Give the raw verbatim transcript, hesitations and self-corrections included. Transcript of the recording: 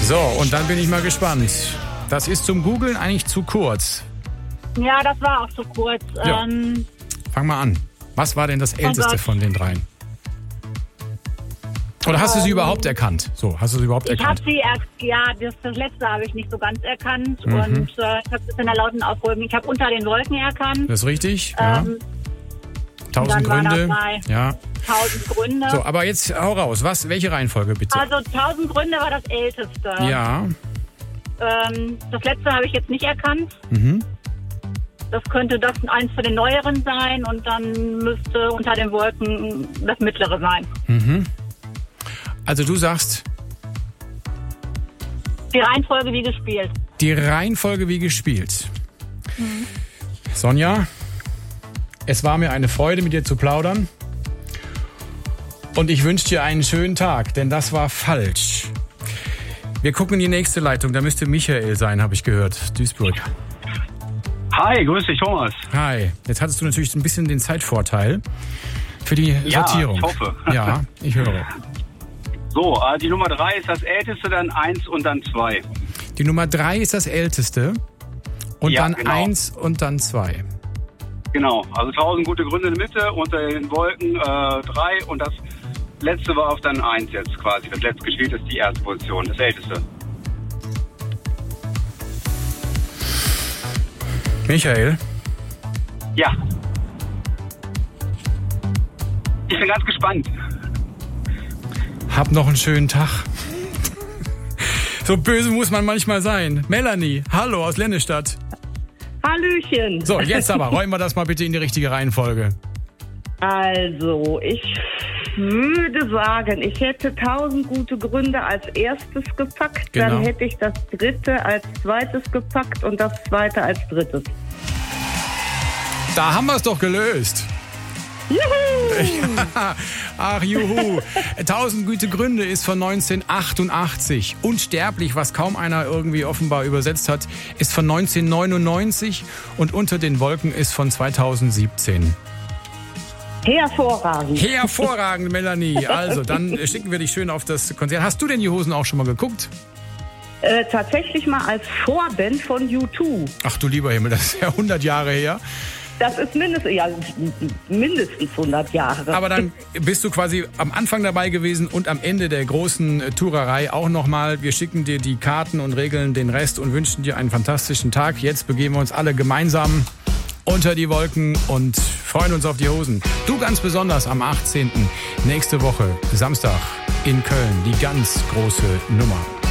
So, und dann bin ich mal gespannt. Das ist zum Googlen eigentlich zu kurz. Ja, das war auch zu kurz. Ja. Ähm, Fang mal an. Was war denn das älteste Gott. von den dreien? Oder hast du sie überhaupt erkannt? So, hast du sie überhaupt ich habe erkannt? sie erst, ja, das, das letzte habe ich nicht so ganz erkannt. Mhm. Und äh, ich habe es in der lauten Aufräumen. Ich habe unter den Wolken erkannt. Das ist richtig, ja. Ähm, Tausend dann waren Gründe. das bei Ja. Tausend Gründe. So, aber jetzt hau raus. Was, welche Reihenfolge bitte? Also Tausend Gründe war das älteste. Ja. Ähm, das letzte habe ich jetzt nicht erkannt. Mhm. Das könnte das eins von den neueren sein und dann müsste unter den Wolken das mittlere sein. Mhm. Also du sagst, Die Reihenfolge wie gespielt. die Reihenfolge wie gespielt. Mhm. Sonja, es war mir eine Freude, mit dir zu plaudern. Und ich wünsche dir einen schönen Tag, denn das war falsch. Wir gucken in die nächste Leitung. Da müsste Michael sein, habe ich gehört. Duisburg. Hi, grüß dich, Thomas. Hi. Jetzt hattest du natürlich ein bisschen den Zeitvorteil für die Ja, Sortierung. ich hoffe. Ja, ich höre. So, äh, die Nummer drei ist das älteste, dann eins und dann zwei. Die Nummer drei ist das älteste. Und Ja, dann genau. eins und dann zwei. Genau, also tausend gute Gründe in der Mitte, unter den Wolken äh, drei und das letzte war auf dann eins jetzt quasi. Das letzte gespielt ist die erste Position, das älteste. Michael, Ja. Ich bin ganz gespannt. hab noch einen schönen Tag. So böse muss man manchmal sein. Melanie, hallo aus Lennestadt. Hallöchen. So, jetzt aber, räumen wir das mal bitte in die richtige Reihenfolge. Also, ich würde sagen, ich hätte tausend gute Gründe als erstes gepackt, Genau. dann hätte ich das dritte als zweites gepackt und das zweite als drittes. Da haben wir es doch gelöst. Juhu! Ja, ach juhu. Tausend gute Gründe ist von neunzehnhundertachtundachtzig. Unsterblich, was kaum einer irgendwie offenbar übersetzt hat, ist von neunzehnhundertneunundneunzig und Unter den Wolken ist von zweitausendsiebzehn. Hervorragend. Hervorragend, Melanie. Also, dann schicken wir dich schön auf das Konzert. Hast du denn die Hosen auch schon mal geguckt? Äh, tatsächlich mal als Vorband von U zwei. Ach du lieber Himmel, das ist ja hundert Jahre her. Das ist mindestens, ja, mindestens hundert Jahre. Aber dann bist du quasi am Anfang dabei gewesen und am Ende der großen äh, Tourerei auch nochmal. Wir schicken dir die Karten und regeln den Rest und wünschen dir einen fantastischen Tag. Jetzt begeben wir uns alle gemeinsam unter die Wolken und freuen uns auf die Hosen. Du ganz besonders am achtzehnten nächste Woche, Samstag in Köln, die ganz große Nummer.